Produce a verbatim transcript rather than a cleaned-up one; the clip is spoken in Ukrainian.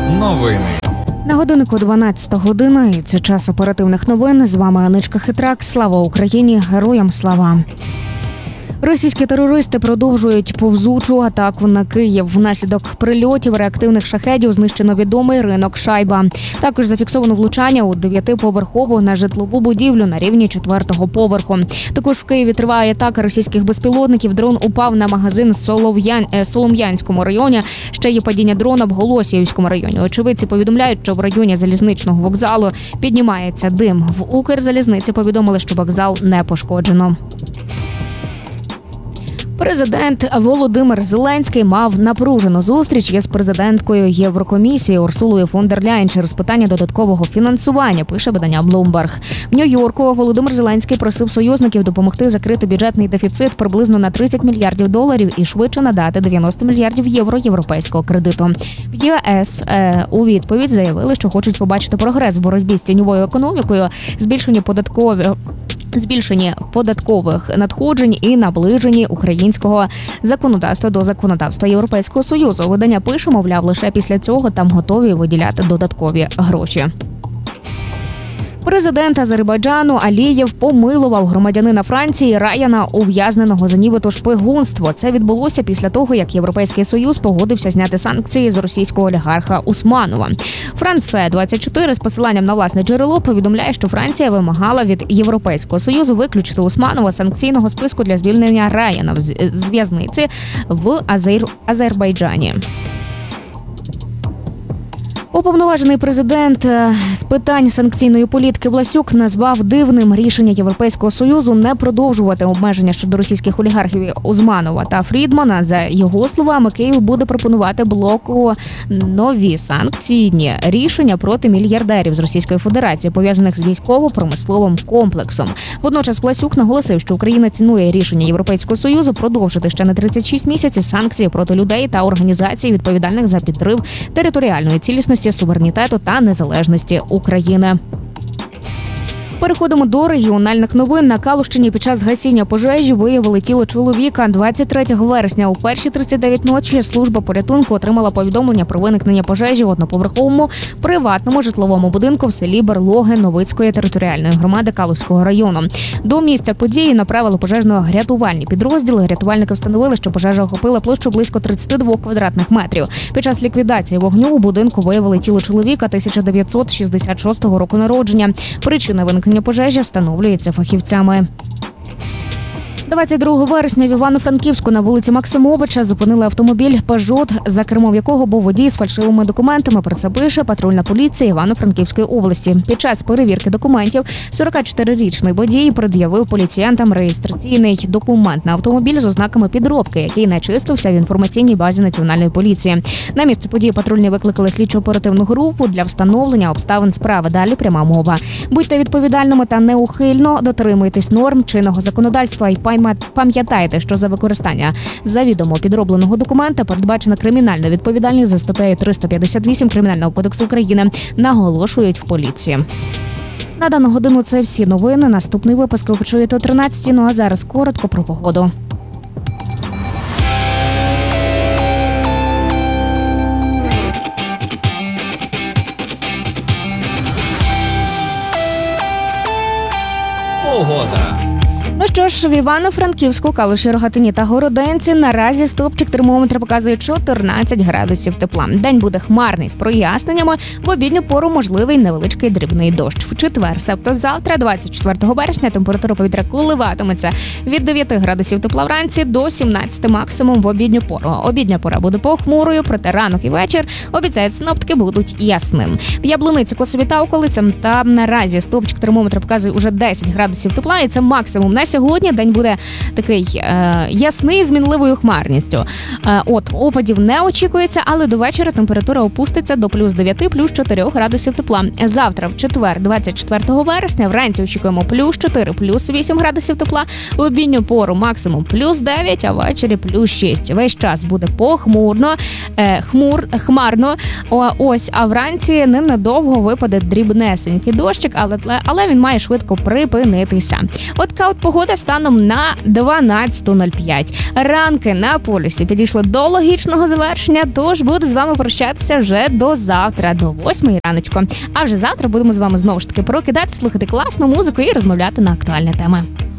Новини. На годиннику дванадцята година, і це час оперативних новин. З вами Аничка Хитрак. Слава Україні! Героям слава! Російські терористи продовжують повзучу атаку на Київ. Внаслідок прильотів реактивних шахедів знищено відомий ринок Шайба. Також зафіксовано влучання у дев'ятиповерхову на житлову будівлю на рівні четвертого поверху. Також в Києві триває атака російських безпілотників. Дрон упав на магазин в Солов'ян... Солом'янському районі. Ще є падіння дрона в Голосіївському районі. Очевидці повідомляють, що в районі залізничного вокзалу піднімається дим. В Укрзалізниці повідомили, що вокзал не пошкоджено. Президент Володимир Зеленський мав напружену зустріч із президенткою Єврокомісії Урсулою фон дер Ляєн через питання додаткового фінансування, пише видання Bloomberg. В Нью-Йорку Володимир Зеленський просив союзників допомогти закрити бюджетний дефіцит приблизно на тридцять мільярдів доларів і швидше надати дев'яносто мільярдів євро європейського кредиту. В ЄС е, у відповідь заявили, що хочуть побачити прогрес в боротьбі з тіньовою економікою, збільшені податкові Збільшення податкових надходжень і наближені українського законодавства до законодавства Європейського Союзу. Видання пише, мовляв, лише після цього там готові виділяти додаткові гроші. Президент Азербайджану Алієв помилував громадянина Франції Раяна, ув'язненого за нібито шпигунство. Це відбулося після того, як Європейський Союз погодився зняти санкції з російського олігарха Усманова. Франце двадцять чотири з посиланням на власне джерело повідомляє, що Франція вимагала від Європейського Союзу виключити Усманова з санкційного списку для звільнення Раяна з в'язниці в Азер... Азербайджані. Уповноважений президент з питань санкційної політики Власюк назвав дивним рішення Європейського Союзу не продовжувати обмеження щодо російських олігархів Узманова та Фрідмана. За його словами, Київ буде пропонувати блоку нові санкційні рішення проти мільярдерів з Російської Федерації, пов'язаних з військово-промисловим комплексом. Водночас Власюк наголосив, що Україна цінує рішення Європейського Союзу продовжити ще на тридцять шість місяців санкції проти людей та організацій, відповідальних за підрив територіальної цілісності, суверенітету та незалежності України. Переходимо до регіональних новин. На Калущині під час гасіння пожежі виявили тіло чоловіка. двадцять третього вересня у перші тридцять дев'ять ночі служба порятунку отримала повідомлення про виникнення пожежі в одноповерховому приватному житловому будинку в селі Берлоги Новицької територіальної громади Калузького району. До місця події направили пожежно-рятувальні підрозділи. Рятувальники встановили, що пожежа охопила площу близько тридцять два квадратних метрів. Під час ліквідації вогню у будинку виявили тіло чоловіка тисяча дев'ятсот шістдесят шостого року народження. Причина виникнення пожежі встановлюється фахівцями. двадцять другого вересня в Івано-Франківську на вулиці Максимовича зупинили автомобіль «Пежот», за кермом якого був водій з фальшивими документами. Про це пише патрульна поліція Івано-Франківської області. Під час перевірки документів сорокачотирирічний водій пред'явив поліціянтам реєстраційний документ на автомобіль з ознаками підробки, який не числився в інформаційній базі Національної поліції. На місце події патрульні викликали слідчо-оперативну групу для встановлення обставин справи. Далі пряма мова. Будьте відповідальними та неухильно дотримуйтесь норм чинного законодавства і пам'ятайте, що за використання завідомо підробленого документа передбачена кримінальна відповідальність за статтею триста п'ятдесят вісім Кримінального кодексу України, наголошують в поліції. На дану годину це всі новини. Наступний випуск ви почуєте о тринадцятій. Ну а зараз коротко про погоду. Погода. Ну що ж, в Івано-Франківську, Калуші, Рогатині та Городенці наразі стопчик термометра показує чотирнадцять градусів тепла. День буде хмарний з проясненнями, в обідню пору можливий невеличкий дрібний дощ. В четвер, тобто завтра, двадцять четвертого вересня, температура повітря коливатиметься від дев'яти градусів тепла вранці до сімнадцяти максимум в обідню пору. Обідня пора буде похмурою, проте ранок і вечір, обіцяють синоптики, будуть ясним. В Яблуниці, Косові та околицям там наразі стопчик термометра показує уже десять градусів тепла, і це максимум на сьогодні. День буде такий е, ясний з мінливою хмарністю. Е, от, опадів не очікується, але до вечора температура опуститься до плюс дев'яти, плюс чотири градусів тепла. Завтра, в четвер, двадцять четвертого вересня, вранці очікуємо плюс чотири, плюс вісім градусів тепла. В обідню пору максимум плюс дев'ять, а ввечері плюс шість. Весь час буде похмурно, е, хмур, хмарно. О, ось, а вранці ненадовго випаде дрібнесенький дощик, але, але він має швидко припинитися. От така от погода станом на дванадцяту нуль п'ять. Ранки на полюсі підійшли до логічного завершення, тож буду з вами прощатися вже до завтра, до восьмої раночку. А вже завтра будемо з вами знову ж таки прокидати, слухати класну музику і розмовляти на актуальні теми.